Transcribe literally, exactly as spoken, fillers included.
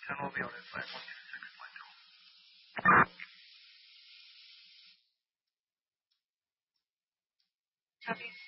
ten will be on its way. one two six point two. Copy.